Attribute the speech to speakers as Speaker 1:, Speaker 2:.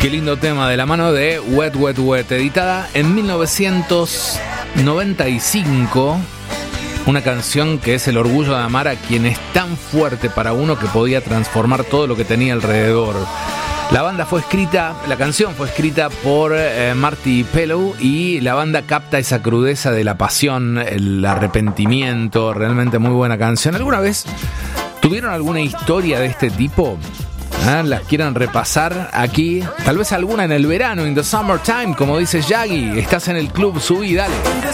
Speaker 1: Qué lindo tema de la mano de Wet Wet Wet, editada en 1995. Una canción que es el orgullo de amar a quien es tan fuerte para uno que podía transformar todo lo que tenía alrededor. La canción fue escrita por Marty Pellow, y la banda capta esa crudeza de la pasión, el arrepentimiento. Realmente muy buena canción. ¿Alguna vez tuvieron alguna historia de este tipo? Las quieran repasar aquí, tal vez alguna en el verano, in the summertime, como dice Yagi. Estás en el club, subí, dale.